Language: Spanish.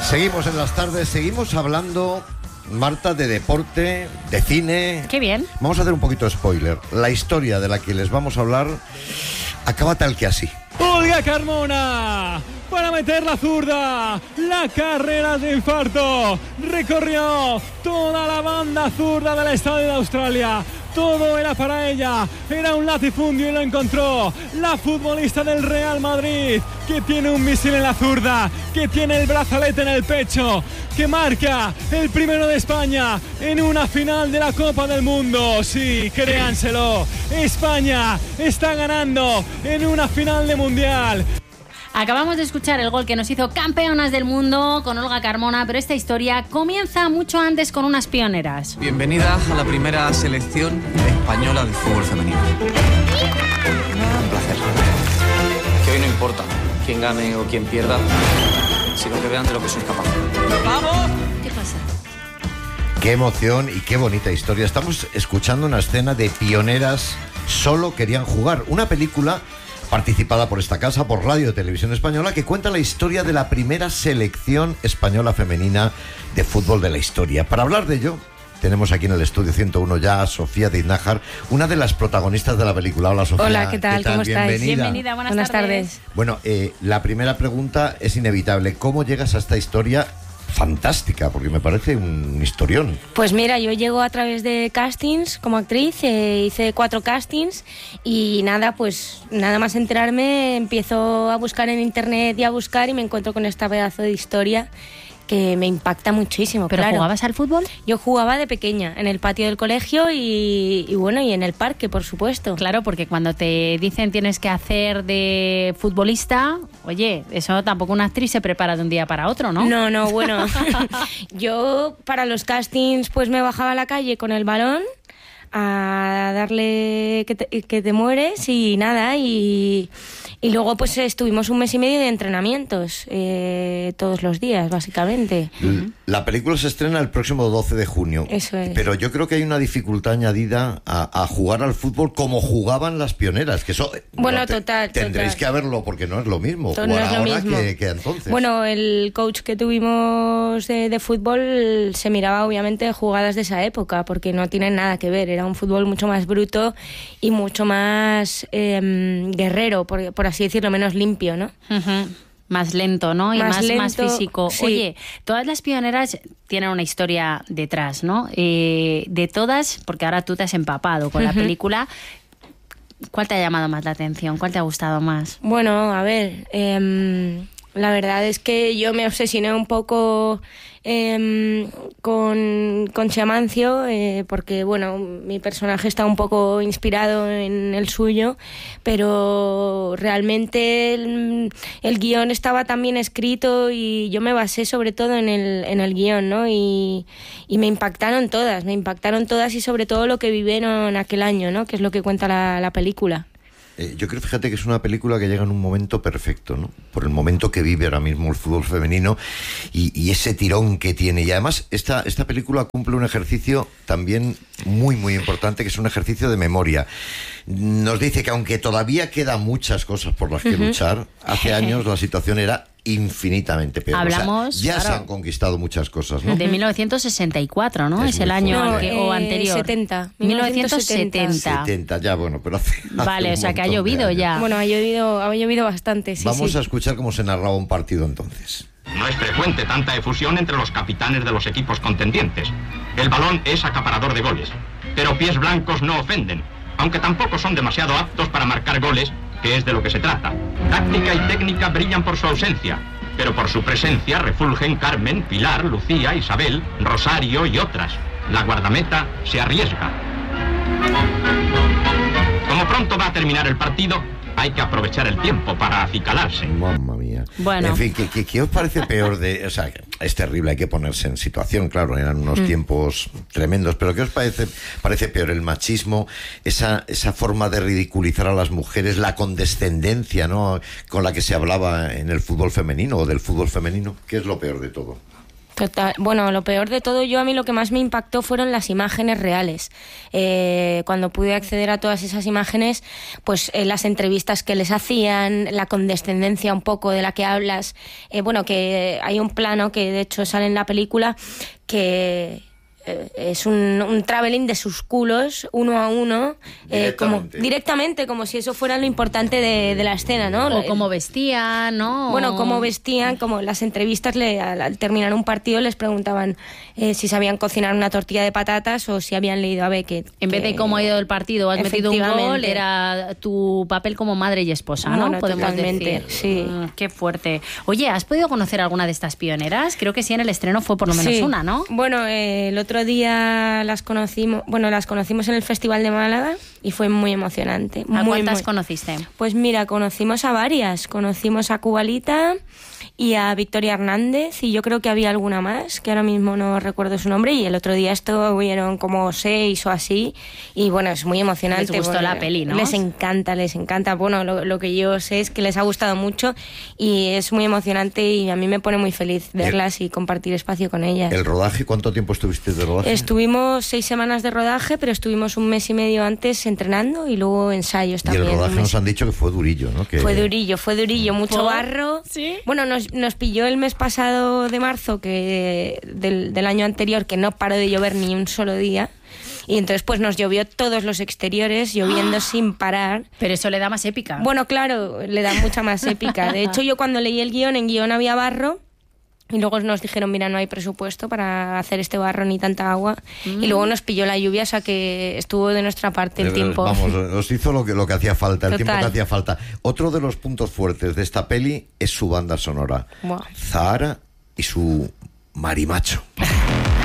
Seguimos en las tardes, seguimos hablando, Marta, de deporte, de cine. Qué bien. Vamos a hacer un poquito de spoiler. La historia de la que les vamos a hablar acaba tal que así. Olga Carmona para meter la zurda, la carrera de infarto, recorrió toda la banda zurda del estadio de Australia. Todo era para ella, era un latifundio y lo encontró. La futbolista del Real Madrid, que tiene un misil en la zurda, que tiene el brazalete en el pecho, que marca el primero de España en una final de la Copa del Mundo. Sí, créanselo, España está ganando en una final de Mundial. Acabamos de escuchar el gol que nos hizo campeonas del mundo con Olga Carmona, pero esta historia comienza mucho antes con unas pioneras. Bienvenida a la primera selección española de fútbol femenino. Un placer. Que hoy no importa quién gane o quién pierda, sino que vean de lo que sois capaces. ¡Vamos! ¿Qué pasa? Qué emoción y qué bonita historia. Estamos escuchando una escena de Pioneras Solo Querían Jugar, una película participada por esta casa, por Radio y Televisión Española, que cuenta la historia de la primera selección española femenina de fútbol de la historia. Para hablar de ello, tenemos aquí en el estudio 101 ya a Sofía Diz-Nájar, una de las protagonistas de la película. Hola, Sofía. Hola, ¿qué tal? ¿Cómo estáis? Bienvenida, buenas tardes. Bueno, la primera pregunta es inevitable. ¿Cómo llegas a esta historia fantástica? Porque me parece un historión. Pues mira, yo llego a través de castings como actriz, hice 4 castings y nada más enterarme empiezo a buscar en internet y a buscar y me encuentro con esta pedazo de historia que me impacta muchísimo. ¿Pero claro. jugabas al fútbol? Yo jugaba de pequeña, en el patio del colegio y bueno, y en el parque, por supuesto. Claro, porque cuando te dicen tienes que hacer de futbolista, oye, eso tampoco una actriz se prepara de un día para otro, ¿no? No, bueno, yo para los castings pues me bajaba a la calle con el balón a darle que te mueres y nada, y luego pues estuvimos 1 mes y medio de entrenamientos todos los días, básicamente. La película se estrena el próximo 12 de junio. Eso es. Pero yo creo que hay una dificultad añadida a jugar al fútbol como jugaban las pioneras, que eso total. Tendréis que haberlo, porque no es lo mismo No jugar es lo ahora mismo. que entonces. Bueno, el coach que tuvimos de fútbol se miraba obviamente jugadas de esa época, porque no tienen nada que ver, era un fútbol mucho más bruto y mucho más guerrero, por así decirlo, menos limpio, ¿no? Uh-huh. Más lento, ¿no? Y más físico. Sí. Oye, todas las pioneras tienen una historia detrás, ¿no? De todas, porque ahora tú te has empapado con la película, ¿cuál te ha llamado más la atención? ¿Cuál te ha gustado más? Bueno, a ver, la verdad es que yo me obsesioné un poco con Chamancio, porque bueno, mi personaje está un poco inspirado en el suyo, pero realmente el guión estaba tan bien escrito y yo me basé sobre todo en el guión, ¿no? Y me impactaron todas y sobre todo lo que vivieron aquel año, ¿no? Que es lo que cuenta la película. Yo creo, fíjate, que es una película que llega en un momento perfecto, ¿no? Por el momento que vive ahora mismo el fútbol femenino y ese tirón que tiene. Y además esta película cumple un ejercicio también muy, muy importante, que es un ejercicio de memoria. Nos dice que aunque todavía quedan muchas cosas por las que luchar, hace años la situación era infinitamente peor. Hablamos, ya claro, se han conquistado muchas cosas, ¿no? De 1964, ¿no? Es el año o anterior. 1970. Ya, bueno, pero hace Vale, o sea que ha llovido ya. Bueno, ha llovido bastante, sí. Vamos a escuchar cómo se narraba un partido entonces. No es frecuente tanta efusión entre los capitanes de los equipos contendientes. El balón es acaparador de goles, pero pies blancos no ofenden, aunque tampoco son demasiado aptos para marcar goles, que es de lo que se trata. Táctica y técnica brillan por su ausencia, pero por su presencia refulgen Carmen, Pilar, Lucía, Isabel, Rosario y otras. La guardameta se arriesga. Como pronto va a terminar el partido, hay que aprovechar el tiempo para acicalarse. Mamma mía. Bueno. En fin, ¿qué os parece peor de...? O sea, es terrible, hay que ponerse en situación, claro, eran unos tiempos tremendos, pero ¿qué os parece peor? El machismo, esa forma de ridiculizar a las mujeres, la condescendencia, ¿no?, con la que se hablaba en el fútbol femenino o del fútbol femenino. ¿Qué es lo peor de todo? Total. Bueno, lo peor de todo, a mí lo que más me impactó fueron las imágenes reales. Cuando pude acceder a todas esas imágenes, pues las entrevistas que les hacían, la condescendencia un poco de la que hablas. Que hay un plano que de hecho sale en la película que es un traveling de sus culos uno a uno, directamente, como si eso fuera lo importante de la escena, ¿no? O cómo vestían, ¿no? Bueno, cómo vestían, como las entrevistas al terminar un partido les preguntaban si sabían cocinar una tortilla de patatas o si habían leído a Beckett. En vez de cómo ha ido el partido, has metido un gol, era tu papel como madre y esposa, ¿no? Bueno, podemos totalmente, decir. sí. Qué fuerte. Oye, ¿has podido conocer alguna de estas pioneras? Creo que sí, en el estreno fue por lo menos una, ¿no? Bueno, el otro día las conocimos en el Festival de Málaga y fue muy emocionante. ¿A cuántas conociste? Pues mira, conocimos a varias. Conocimos a Cubalita y a Victoria Hernández, y yo creo que había alguna más, que ahora mismo no recuerdo su nombre, y el otro día estuvieron como 6 o así, y bueno, es muy emocionante. Les gustó la peli, ¿no? Les encanta. Bueno, lo que yo sé es que les ha gustado mucho y es muy emocionante y a mí me pone muy feliz verlas y compartir espacio con ellas. ¿El rodaje? ¿Cuánto tiempo estuviste de rodaje? Estuvimos 6 semanas de rodaje, pero estuvimos 1 mes y medio antes entrenando y luego ensayos también. Y el rodaje nos han dicho que fue durillo, ¿no? Fue durillo, mucho barro. ¿Sí? Bueno, nos pilló el mes pasado de marzo, que del año anterior, que no paró de llover ni un solo día. Y entonces pues nos llovió todos los exteriores, lloviendo sin parar. Pero eso le da más épica. Bueno, claro, le da mucha más épica. De hecho, yo cuando leí el guión, en guión había barro. Y luego nos dijeron, mira, no hay presupuesto para hacer este barro ni tanta agua. Y luego nos pilló la lluvia, o sea que estuvo de nuestra parte el tiempo. Vamos, os hizo lo que hacía falta, el Total. tiempo que hacía falta. Otro de los puntos fuertes de esta peli es su banda sonora. Buah. Zahara y su marimacho.